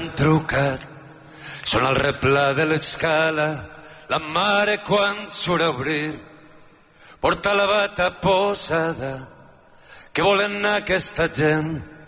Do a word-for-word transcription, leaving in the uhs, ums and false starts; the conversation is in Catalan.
han trucat. Són al replà de l'escala, la mare quan surt a obrir porta la bata posada. Què volen aquesta gent?